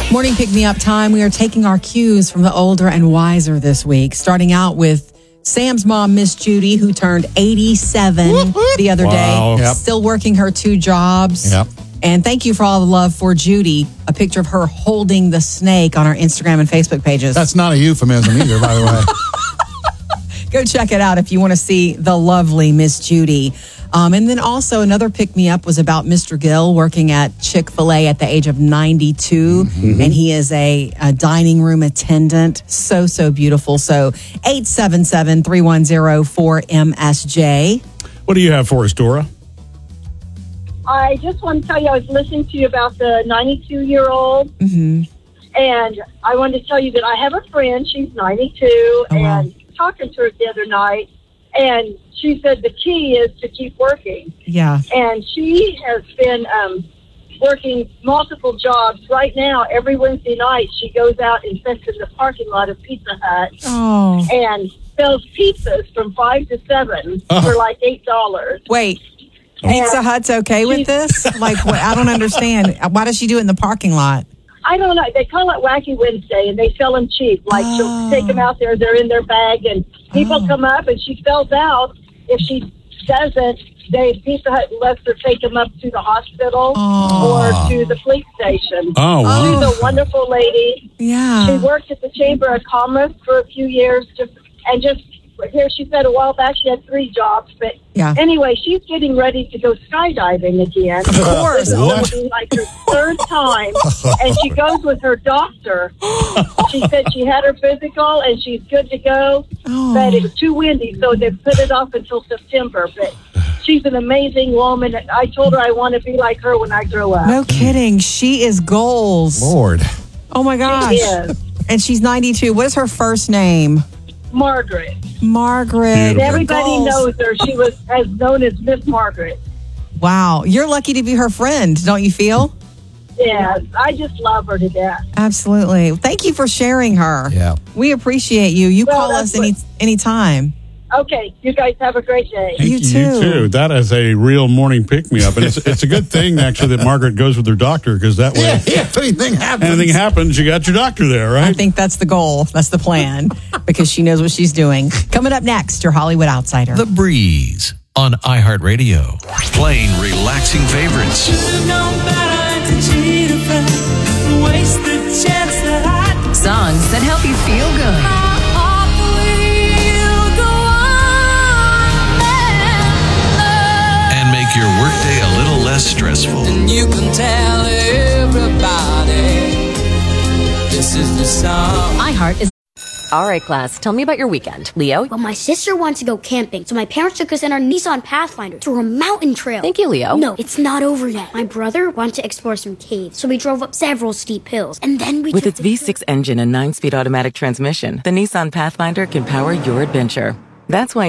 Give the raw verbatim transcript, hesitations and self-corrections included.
Morning pick-me-up time. We are taking our cues from the older and wiser this week, starting out with Sam's mom, Miss Judy, who turned eighty-seven the other Wow. day, Yep. still working her two jobs. Yep. And thank you for all the love for Judy. A picture of her holding the snake on our Instagram and Facebook pages. That's not a euphemism either, by the way. Go check it out if you want to see the lovely Miss Judy. Um, and then also another pick-me-up was about Mister Gill working at Chick-fil-A at the age of ninety-two. Mm-hmm. And he is a, a dining room attendant. So, so beautiful. So eight seven seven, three one zero, four M S J. What do you have for us, Dora? I just want to tell you, I was listening to you about the ninety-two-year-old. Mm-hmm. And I wanted to tell you that I have a friend. She's ninety-two. Oh, wow. And talking to her the other night. And she said the key is to keep working. Yeah. And she has been um, working multiple jobs. Right now, every Wednesday night, she goes out and sits in the parking lot of Pizza Hut Oh. and sells pizzas from five to seven Oh. for like eight dollars. Wait. Pizza Hut's okay with this? Like, what, I don't understand. Why does she do it in the parking lot? I don't know. They call it Wacky Wednesday, and they sell them cheap. Like, Oh. she'll take them out there. They're in their bag, and people Oh. come up, and she sells out. If she doesn't, they Pizza Hut lets her take them up to the hospital Oh. or to the police station. Oh, wow. She's a wonderful lady. Yeah. She worked at the Chamber of Commerce for a few years, just, and just here she said a while back she had three jobs. But Yeah. anyway, she's getting ready to go skydiving again. Of course. This is What? gonna be like her third time, and she goes with her doctor. She said she had her physical and she's good to go, Oh. but it was too windy, so they put it off until September. But she's an amazing woman. I told her I want to be like her when I grow up. No kidding. She is goals. Lord. Oh, my gosh. She is. And she's ninety-two. What is her first name? Margaret. Margaret. Beautiful. Everybody Goals. knows her. She was as known as Miss Margaret. Wow. You're lucky to be her friend, don't you feel? Yes, I just love her to death. Absolutely. Thank you for sharing her. Yeah. We appreciate you. You Well, call that's us any what- anytime. Okay, you guys have a great day. Thank You you, too. You too. That is a real morning pick-me-up. And it's, it's a good thing, actually, that Margaret goes with her doctor, because that way, Yeah, yeah, if anything happens. anything happens, you got your doctor there, I right? think that's the goal. That's the plan because she knows what she's doing. Coming up next, your Hollywood Outsider. The Breeze on iHeartRadio. Playing relaxing favorites. Songs that help you feel good. And make your workday a little less stressful. You can tell everybody this is the song. iHeart is. All right, class. Tell me about your weekend. Leo? Well, my sister wants to go camping, so my parents took us in our Nissan Pathfinder through a mountain trail. Thank you, Leo. No, it's not over yet. My brother wanted to explore some caves, so we drove up several steep hills, and then we With took its the- V six engine and nine-speed automatic transmission, the Nissan Pathfinder can power your adventure. That's why